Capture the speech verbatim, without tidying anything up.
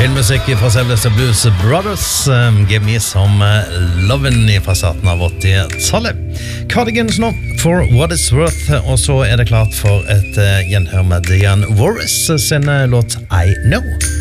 Musikk fra selveste Blues Brothers, um, Give Me Some Lovin' fra starten av åtti-tallet. Cardigans nå, For What It's Worth, og så er det klart for et uh, gjenhør med Diane Warris sin uh, låt I Know.